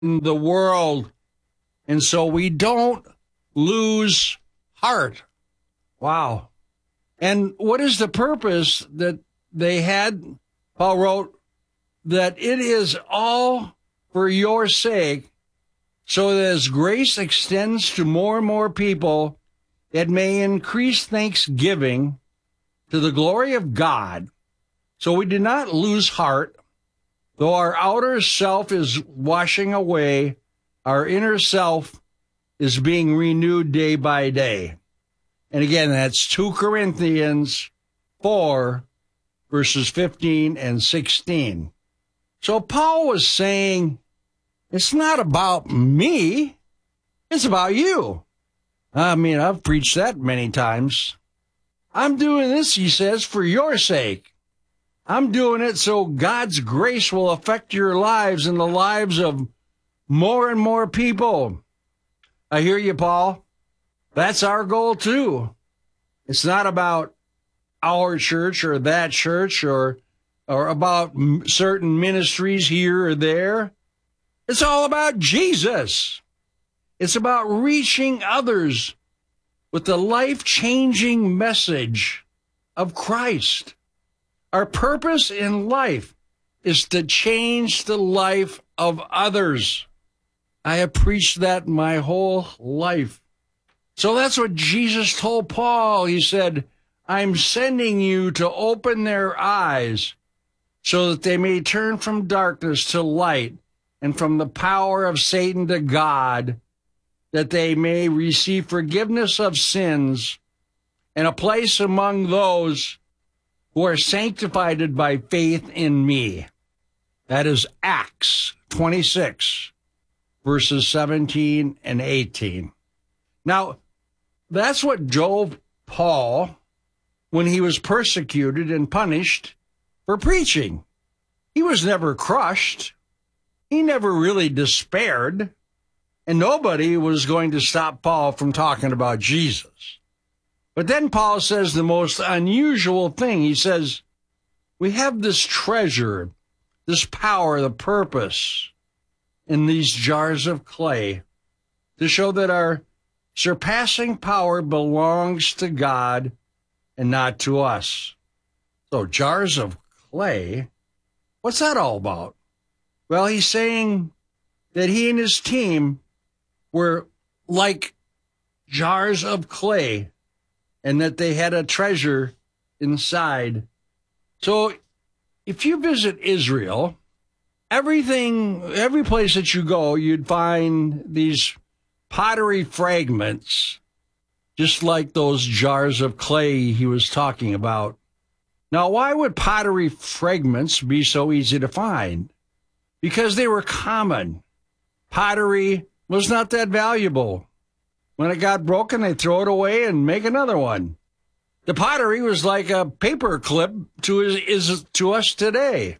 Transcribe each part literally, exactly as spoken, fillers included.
in the world. And so we don't lose heart. Wow. And what is the purpose that they had? Paul wrote that it is all for your sake, so that as grace extends to more and more people, it may increase thanksgiving to the glory of God. So we do not lose heart. Though our outer self is washing away, our inner self is being renewed day by day. And again, that's two Corinthians four, verses fifteen and sixteen. So Paul was saying, it's not about me, it's about you. I mean, I've preached that many times. I'm doing this, he says, for your sake. I'm doing it so God's grace will affect your lives and the lives of more and more people. I hear you, Paul. That's our goal, too. It's not about our church or that church or, or about certain ministries here or there. It's all about Jesus. It's about reaching others with the life-changing message of Christ. Our purpose in life is to change the life of others. I have preached that my whole life. So that's what Jesus told Paul. He said, I'm sending you to open their eyes so that they may turn from darkness to light and from the power of Satan to God, that they may receive forgiveness of sins and a place among those who are sanctified by faith in me. That is Acts twenty-six, verses seventeen and eighteen. Now, that's what drove Paul when he was persecuted and punished for preaching. He was never crushed. He never really despaired. And nobody was going to stop Paul from talking about Jesus. But then Paul says the most unusual thing. He says, we have this treasure, this power, the purpose in these jars of clay to show that our surpassing power belongs to God and not to us. So jars of clay, what's that all about? Well, he's saying that he and his team were like jars of clay and that they had a treasure inside. So if you visit Israel, everything, every place that you go, you'd find these pottery fragments, just like those jars of clay he was talking about. Now, why would pottery fragments be so easy to find? Because they were common. Pottery was not that valuable. When it got broken, they throw it away and make another one. The pottery was like a paper clip to, is, is to us today.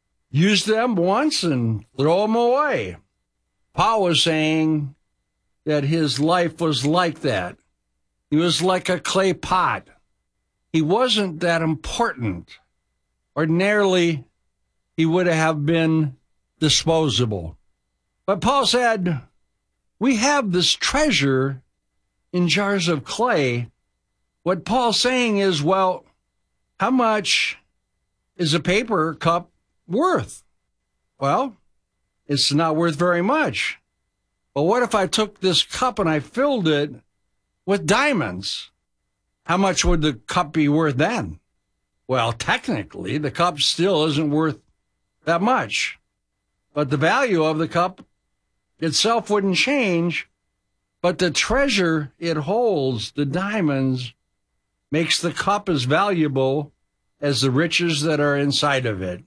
Use them once and throw them away. Paul was saying that his life was like that. He was like a clay pot. He wasn't that important. Ordinarily, he would have been disposable. But Paul said, we have this treasure in jars of clay. What Paul's saying is, well, how much is a paper cup worth? Well, it's not worth very much. But what if I took this cup and I filled it with diamonds? How much would the cup be worth then? Well, technically, the cup still isn't worth that much. But the value of the cup itself wouldn't change, but the treasure it holds, the diamonds, makes the cup as valuable as the riches that are inside of it.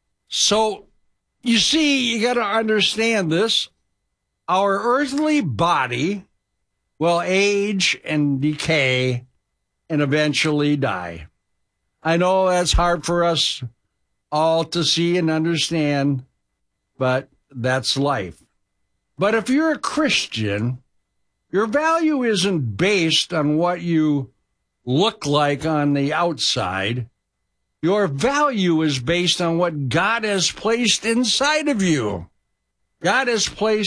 So, you see, you got to understand this. Our earthly body will age and decay and eventually die. I know that's hard for us all to see and understand, but that's life. But if you're a Christian, your value isn't based on what you look like on the outside. Your value is based on what God has placed inside of you. God has placed